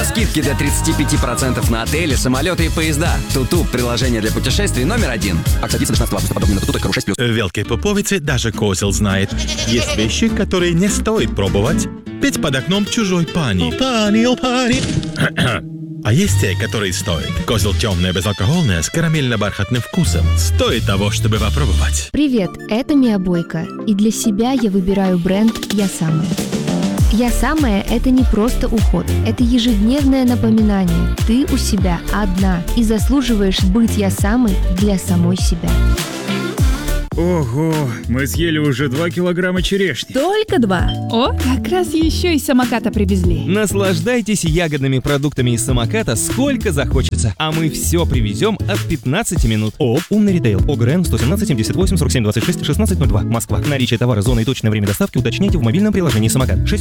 Скидки до 35% на отели, самолеты и поезда. Туту – приложение для путешествий номер 1. Акция длится до 16 августа. Подробнее на tutu.ru 6+. В Великой Поповице даже козел знает. Есть вещи, которые не стоит пробовать. Петь под окном чужой пани. Пани. А есть те, которые стоят. Козел темное, безалкогольное, с карамельно-бархатным вкусом. Стоит того, чтобы попробовать. Привет, это Мия Бойко. И для себя я выбираю бренд «Я самая». «Я самая» — это не просто уход. Это ежедневное напоминание. Ты у себя одна и заслуживаешь быть «Я самой» для самой себя. Ого, мы съели уже 2 килограмма черешни. Только 2. О, как раз еще из самоката привезли. Наслаждайтесь ягодными продуктами из самоката сколько захочется, а мы все привезем от 15 минут. ООО «Умный ритейл». ОГРН 117 78 47 26 16 02. Москва. Наличие товара, зоны и точное время доставки уточняйте в мобильном приложении «Самокат». 6